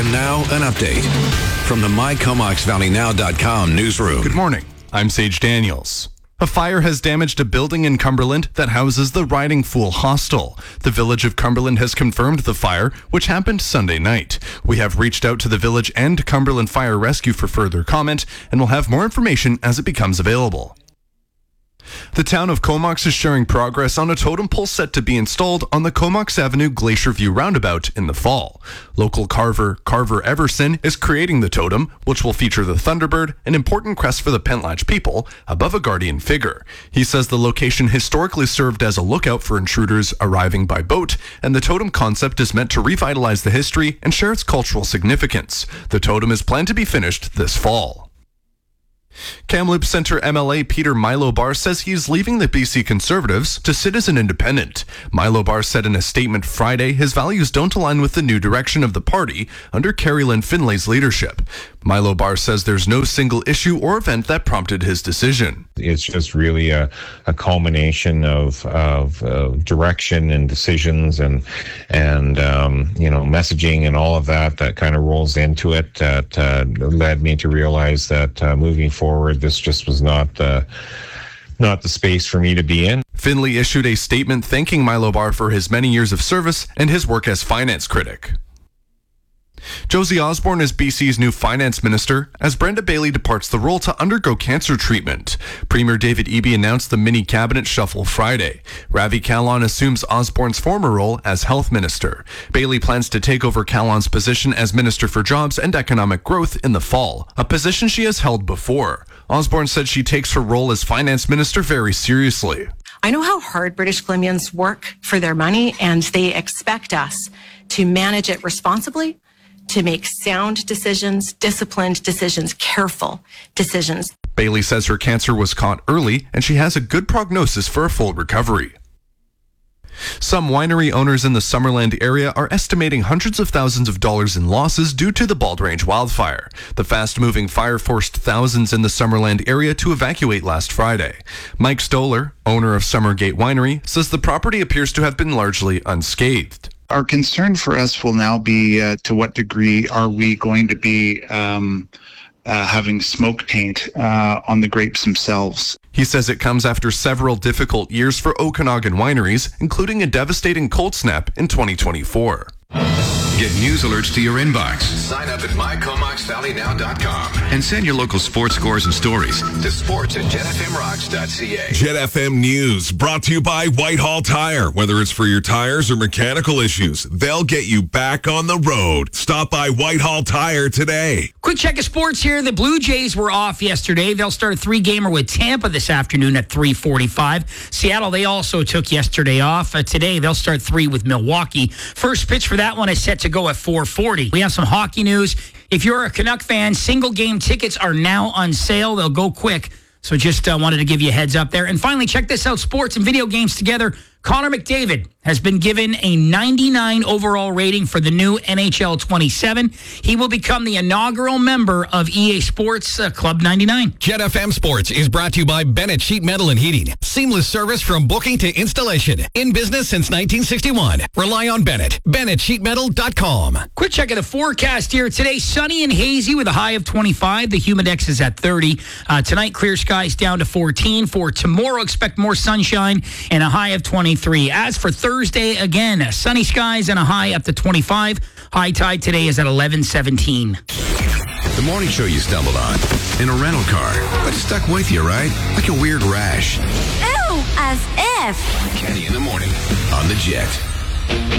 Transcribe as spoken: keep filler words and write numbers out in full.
And now, an update from the my comox valley now dot com newsroom. Good morning. I'm Sage Daniels. A fire has damaged a building in Cumberland that houses the Riding Fool Hostel. The Village of Cumberland has confirmed the fire, which happened Sunday night. We have reached out to the Village and Cumberland Fire Rescue for further comment, and will have more information as it becomes available. The town of Comox is sharing progress on a totem pole set to be installed on the Comox Avenue Glacier View roundabout in the fall. Local carver Carver Everson is creating the totem, which will feature the Thunderbird, an important crest for the Pentlatch people, above a guardian figure. He says the location historically served as a lookout for intruders arriving by boat, and the totem concept is meant to revitalize the history and share its cultural significance. The totem is planned to be finished this fall. Kamloops Centre M L A Peter Milo Barr says he is leaving the B C Conservatives to sit as an independent. Milo Barr said in a statement Friday his values don't align with the new direction of the party under Carrie Lynn Finlay's leadership. Milo Barr says there's no single issue or event that prompted his decision. It's just really a, a culmination of, of uh, direction and decisions and, and um, you know, messaging and all of that that kind of rolls into it that uh, led me to realize that uh, moving forward, this just was not uh, not the space for me to be in. Finlay issued a statement thanking Milo Barr for his many years of service and his work as finance critic. Josie Osborne is B C's new finance minister as Brenda Bailey departs the role to undergo cancer treatment. Premier David Eby announced the mini cabinet shuffle Friday. Ravi Kahlon assumes Osborne's former role as health minister. Bailey plans to take over Kahlon's position as Minister for Jobs and Economic Growth in the fall, a position she has held before. Osborne said she takes her role as finance minister very seriously. I know how hard British Columbians work for their money, and they expect us to manage it responsibly, to make sound decisions, disciplined decisions, careful decisions. Bailey says her cancer was caught early and she has a good prognosis for a full recovery. Some winery owners in the Summerland area are estimating hundreds of thousands of dollars in losses due to the Bald Range wildfire. The fast-moving fire forced thousands in the Summerland area to evacuate last Friday. Mike Stoller, owner of Summergate Winery, says the property appears to have been largely unscathed. Our concern for us will now be uh, to what degree are we going to be um, uh, having smoke taint uh, on the grapes themselves. He says it comes after several difficult years for Okanagan wineries, including a devastating cold snap in twenty twenty-four. Get news alerts to your inbox. Sign up at my comox valley now dot com and send your local sports scores and stories to sports at jet f m rocks dot c a. Jet F M News brought to you by Whitehall Tire. Whether it's for your tires or mechanical issues, they'll get you back on the road. Stop by Whitehall Tire today. Quick check of sports here. The Blue Jays were off yesterday. They'll start a three-gamer with Tampa this afternoon at three forty-five. Seattle, they also took yesterday off. Uh, today, they'll start three with Milwaukee. First pitch for that one is set to go at four forty. We have some hockey news. If you're a Canuck fan, single game tickets are now on sale. They'll go quick. So just uh, wanted to give you a heads up there. And finally, check this out. Sports and video games together. Connor McDavid has been given a ninety-nine overall rating for the new N H L twenty-seven. He will become the inaugural member of E A Sports uh, Club ninety-nine. Jet F M Sports is brought to you by Bennett Sheet Metal and Heating. Seamless service from booking to installation. In business since nineteen sixty-one. Rely on Bennett. Bennett Sheet Metal dot com. Quick check of the forecast here. Today, sunny and hazy with a high of twenty-five. The humidex is at thirty. Uh, tonight, clear skies down to fourteen. For tomorrow, expect more sunshine and a high of twenty-three. As for Thursday, again, sunny skies and a high up to twenty-five. High tide today is at eleven seventeen. The morning show you stumbled on in a rental car, but it stuck with you, right? Like a weird rash. Ew, as if. Kenny in the morning on the Jet.